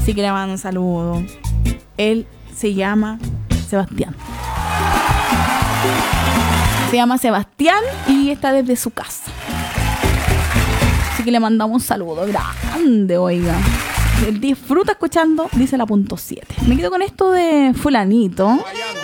Así que le mando un saludo. Él se llama Sebastián. Se llama Sebastián y está desde su casa. Así que le mandamos un saludo grande, oiga. Él disfruta escuchando, dice la .7. Me quedo con esto de fulanito.